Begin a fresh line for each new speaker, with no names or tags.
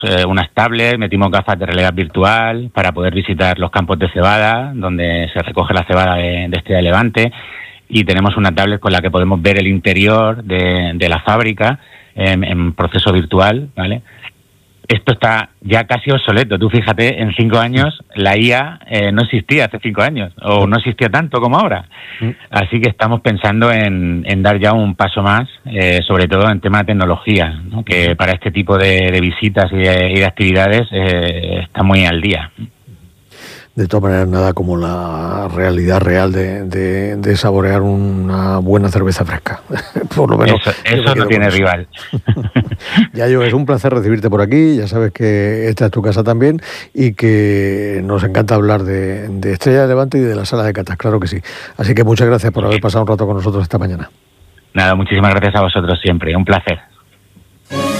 unas tablets, metimos gafas de realidad virtual para poder visitar los campos de cebada, donde se recoge la cebada de Estrella de Levante, y tenemos una tablet con la que podemos ver el interior de la fábrica en proceso virtual, ¿vale? Esto está ya casi obsoleto. Tú fíjate, en 5 años la IA no existía hace 5 años, o no existía tanto como ahora. Así que estamos pensando en dar ya un paso más, sobre todo en tema de tecnología, ¿no? Que para este tipo de visitas y de actividades está muy al día.
De todas maneras, nada como la realidad real de saborear una buena cerveza fresca. Por lo menos
eso no tiene rival.
Yayo, es un placer recibirte por aquí. Ya sabes que esta es tu casa también y que nos encanta hablar de Estrella de Levante y de la sala de catas, claro que sí. Así que muchas gracias por haber pasado un rato con nosotros esta mañana.
Nada, muchísimas gracias a vosotros siempre. Un placer.